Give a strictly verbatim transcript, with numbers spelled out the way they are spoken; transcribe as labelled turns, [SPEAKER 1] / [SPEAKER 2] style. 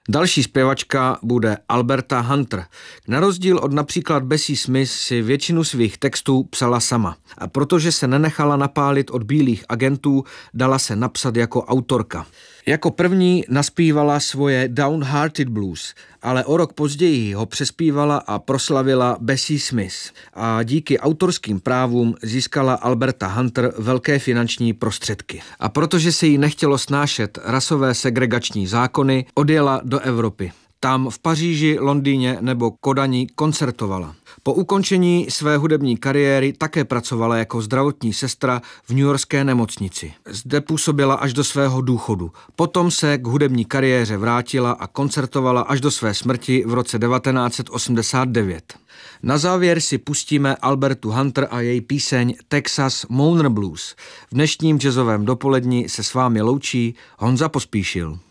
[SPEAKER 1] Další zpěvačka bude Alberta Hunter. Na rozdíl od například Bessie Smith si většinu svých textů psala sama. A protože se nenechala napálit od bílých agentů, dala se napsat jako autorka. Jako první naspívala svoje Downhearted Blues, ale o rok později ho přespívala a proslavila Bessie Smith. A díky autorským právům získala Alberta Hunter velké finanční prostředky. A protože se jí nechtělo snášet rasové segregační zákony, odjela do Evropy. Tam v Paříži, Londýně nebo Kodani koncertovala. Po ukončení své hudební kariéry také pracovala jako zdravotní sestra v newyorské nemocnici. Zde působila až do svého důchodu. Potom se k hudební kariéře vrátila a koncertovala až do své smrti v roce devatenáct set osmdesát devět. Na závěr si pustíme Albertu Hunter a její píseň Texas Mourner Blues. V dnešním jazzovém dopoledni se s vámi loučí Honza Pospíšil.